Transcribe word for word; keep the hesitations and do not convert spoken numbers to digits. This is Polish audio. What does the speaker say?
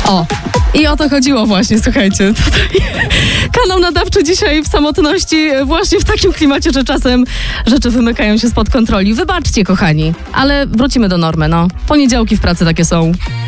O, i o to chodziło właśnie, słuchajcie. Tutaj kanał nadawczy dzisiaj w samotności, właśnie w takim klimacie, że czasem rzeczy wymykają się spod kontroli. Wybaczcie, kochani, ale wrócimy do normy, no. Poniedziałki w pracy takie są.